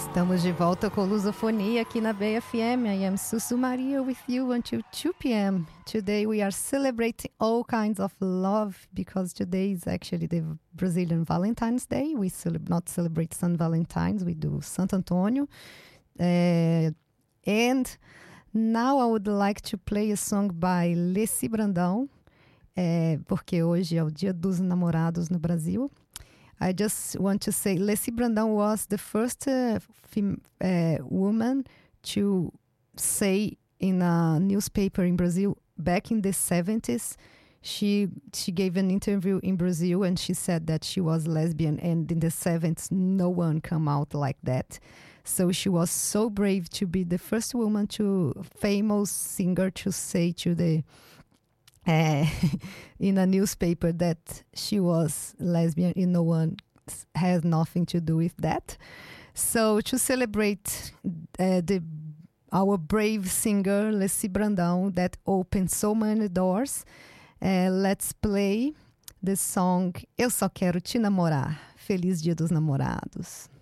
Estamos de volta com Lusofonia aqui na Bay FM. I am Susu Maria with you until 2 p.m. Today we are celebrating all kinds of love because today is actually the Brazilian Valentine's Day. We not celebrate San Valentine's, we do Santo Antônio. And now I would like to play a song by Leci Brandão, porque hoje é o Dia dos Namorados no Brasil. I just want to say Leci Brandão was the first woman to say in a newspaper in Brazil back in the 70s. She gave an interview in Brazil and she said that she was lesbian, and in the 70s no one come out like that. So she was so brave to be the first woman famous singer to say to the in a newspaper that she was lesbian, and no one has nothing to do with that. So to celebrate our brave singer Leci Brandão that opened so many doors, let's play the song Eu Só Quero Te Namorar. Feliz Dia dos Namorados.